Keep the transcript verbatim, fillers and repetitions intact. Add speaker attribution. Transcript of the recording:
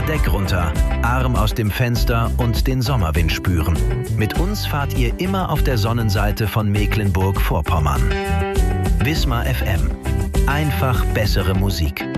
Speaker 1: Deck runter, Arm aus dem Fenster und den Sommerwind spüren. Mit uns fahrt ihr immer auf der Sonnenseite von Mecklenburg-Vorpommern. Wismar F M. Einfach bessere Musik.